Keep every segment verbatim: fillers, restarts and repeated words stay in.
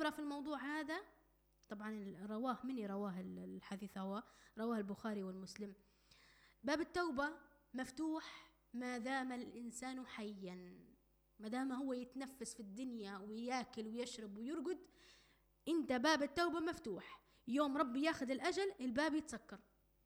نقرأ في الموضوع هذا. طبعا رواه مني رواه الحديث هو رواه البخاري والمسلم. باب التوبة مفتوح ما دام الإنسان حيا، ما دام هو يتنفس في الدنيا وياكل ويشرب ويرقد، انت باب التوبة مفتوح. يوم ربي ياخذ الأجل الباب يتسكر.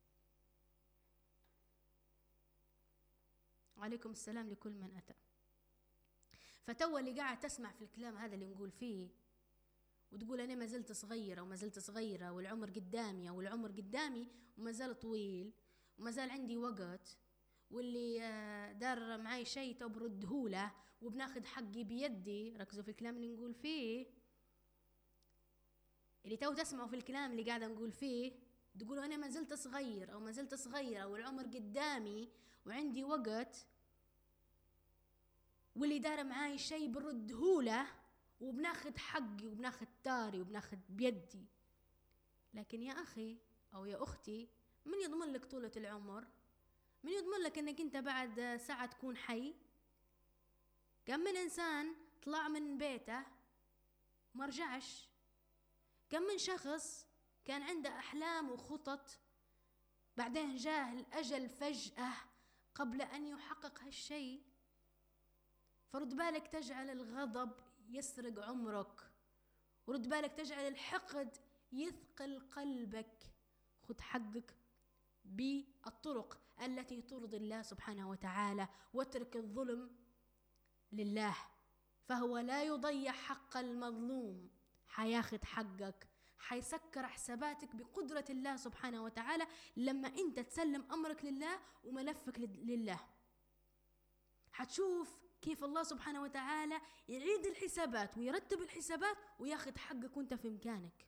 عليكم السلام لكل من أتى. فتوى اللي قاعد تسمع في الكلام هذا اللي نقول فيه وتقول أنا ما زلت صغيرة وما زلت صغيرة والعمر قدامي أو العمر قدامي وما زال طويل وما زال عندي وقت، واللي دار معي شيء تو بردهوله وبناخد حقي بيدي. ركزوا في الكلام اللي نقول فيه، اللي تو تسمعوا في الكلام اللي قاعدة نقول فيه تقولوا أنا ما زلت صغير أو ما زلت صغيرة والعمر قدامي وعندي وقت، واللي دار معاي شيء بردهوله وبناخد حقي وبناخد تاري وبناخد بيدي. لكن يا أخي أو يا أختي، من يضمن لك طولة العمر؟ من يضمن لك أنك أنت بعد ساعة تكون حي؟ كم من إنسان طلع من بيته مرجعش؟ كم من شخص كان عنده أحلام وخطط بعدين جاه الأجل فجأة قبل أن يحقق هالشيء؟ فرد بالك تجعل الغضب يسرق عمرك، ورد بالك تجعل الحقد يثقل قلبك. خذ حقك بالطرق التي ترضي الله سبحانه وتعالى، واترك الظلم لله، فهو لا يضيع حق المظلوم. حياخد حقك، حيسكر حساباتك بقدرة الله سبحانه وتعالى لما انت تسلم امرك لله وملفك لله. حتشوف كيف الله سبحانه وتعالى يعيد الحسابات ويرتب الحسابات وياخد حقك وانت في مكانك.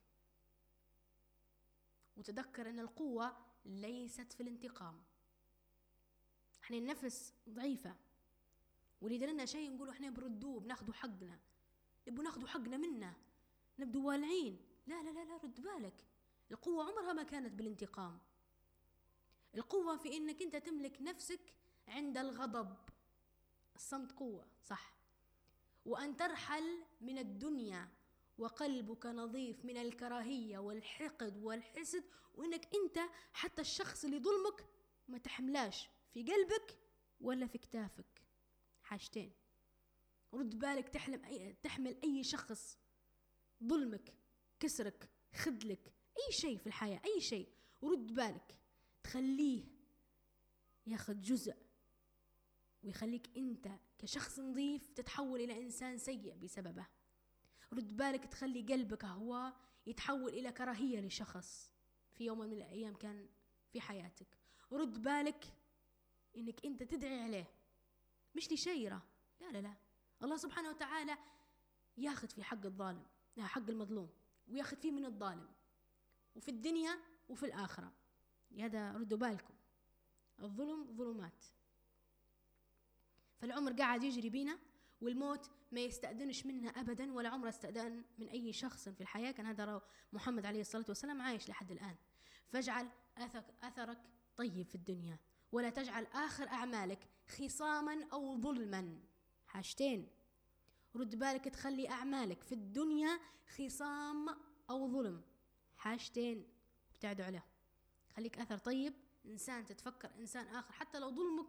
وتذكر ان القوة ليست في الانتقام. احنا النفس ضعيفة، واللي يدلنا شيء نقوله احنا بردوه بناخدوا حقنا، نبوا ناخدوا حقنا منا، نبدو والعين. لا لا لا لا، رد بالك، القوة عمرها ما كانت بالانتقام. القوة في انك انت تملك نفسك عند الغضب. الصمت قوة صح، وأن ترحل من الدنيا وقلبك نظيف من الكراهية والحقد والحسد، وإنك أنت حتى الشخص اللي ظلمك ما تحملاش في قلبك ولا في كتافك. حاجتين، رد بالك، تحلم أي تحمل أي شخص ظلمك كسرك خذلك أي شيء في الحياة، أي شيء، ورد بالك تخليه ياخذ جزء ويخليك أنت كشخص نظيف تتحول إلى إنسان سيء بسببه. رد بالك تخلي قلبك هو يتحول إلى كراهية لشخص في يوم من الأيام كان في حياتك. رد بالك إنك أنت تدعي عليه مش لشيرة، لا لا لا. الله سبحانه وتعالى ياخذ في حق الظالم، لا حق المظلوم، وياخذ فيه من الظالم وفي الدنيا وفي الآخرة. هذا ردوا بالكم، الظلم ظلمات. فالعمر قاعد يجري بينا والموت ما يستأذنش منها أبدا، ولا عمره استأذن من أي شخص في الحياة. كان هذا محمد عليه الصلاة والسلام عايش لحد الآن. فاجعل أثرك طيب في الدنيا، ولا تجعل آخر أعمالك خصاما أو ظلما. حاجتين، رد بالك تخلي أعمالك في الدنيا خصام أو ظلم. حاجتين ابتعدوا عليه. خليك أثر طيب، إنسان تتفكر إنسان آخر حتى لو ظلمك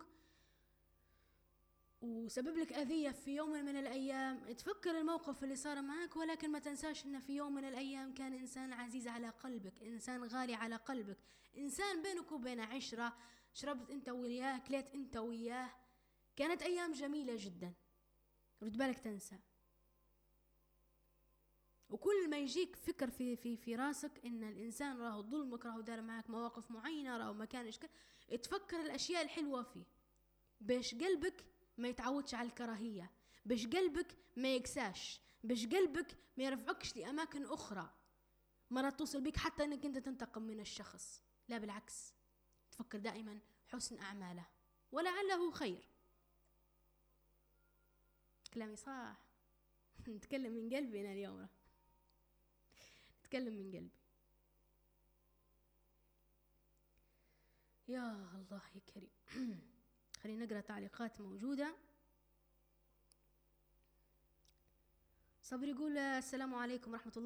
وسبب لك أذية في يوم من الأيام، تفكر الموقف اللي صار معك، ولكن ما تنساش إنه في يوم من الأيام كان إنسان عزيز على قلبك، إنسان غالي على قلبك، إنسان بينك وبين عشرة، شربت أنت وياه، كليت أنت وياه، كانت أيام جميلة جدا. رد بالك تنسى. وكل ما يجيك فكر في في في راسك إن الإنسان راهو ظلمك، راهو دار معك مواقف معينة، راهو ما كانش كده، تفكر الأشياء الحلوة فيه باش قلبك ما يتعودش على الكراهية، باش قلبك ما يكساش، باش قلبك ما يرفعكش لأماكن أخرى مرة توصل بك حتى أنك أنت تنتقم من الشخص. لا بالعكس، تفكر دائما حسن أعماله ولعله خير. كلامي صح؟ نتكلم من قلبي أنا اليوم، نتكلم من قلبي. يا الله يا كريم. خلينا نقرأ تعليقات موجودة. صبري يقول السلام عليكم ورحمة الله